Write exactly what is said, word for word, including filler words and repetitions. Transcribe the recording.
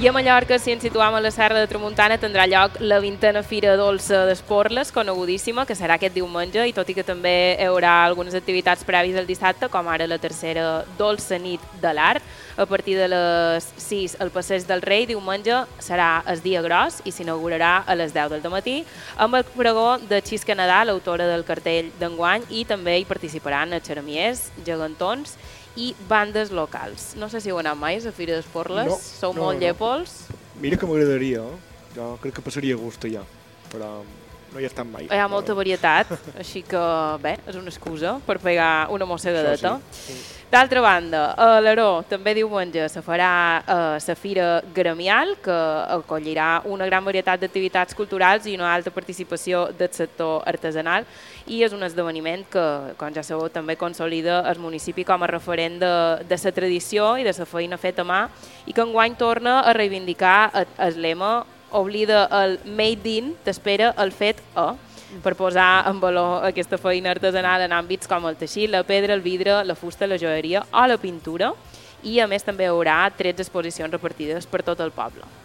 I a Mallorca, si ens situam a la Serra de Tramuntana, tindrà lloc la vintena Fira Dolça d'Esporles, conegudíssima, que serà aquest diumenge, i tot i que també hi haurà algunes activitats prèvies el dissabte, com ara la tercera Dolça Nit de l'Art, a partir de les sis al Passeig del Rei, diumenge serà el dia gros i s'inaugurarà a les deu del matí, amb el pregó de Xisca Nadal, l'autora del cartell d'enguany, i també hi participaran xeremiers, gegantons i bandes locals. No sé si heu anat mai a la Fira d'Esporles, no, sou no, molt no. llepols. Mira que m'agradaria, eh? Jo crec que passaria gust allà, però no hi ha estat mai. Hi ha molta varietat, així que bé, és una excusa per pegar una mossegadeta. Sí. D'altra banda, a l'Aró també diumenge se farà eh, la Fira Gremial, que acollirà una gran varietat d'activitats culturals i una alta participació del sector artesanal, i és un esdeveniment que, com ja sabeu, també consolida el municipi com a referent de, de la tradició i de la feina feta a mà, i que enguany torna a reivindicar el, el lema "Oblida el made in, t'espera el fet a", per posar en valor aquesta feina artesanal en àmbits com el teixit, la pedra, el vidre, la fusta, la joieria o la pintura, i a més també hi haurà tretze exposicions repartides per tot el poble.